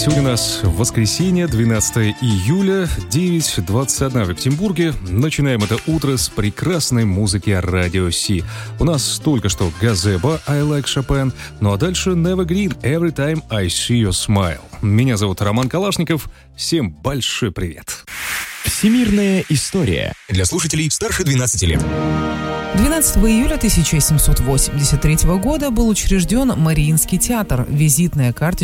Сегодня у нас воскресенье, 12 июля, 9:21 в Екатеринбурге. Начинаем это утро с прекрасной музыки Радио Си. У нас только что Газеба «I Like Chopin», ну а дальше Never Green «Every Time I See Your Smile». Меня зовут Роман Калашников. Всем большой привет. Всемирная история для слушателей старше 12 лет. 12 июля 1783 года был учрежден Мариинский театр, визитная карточка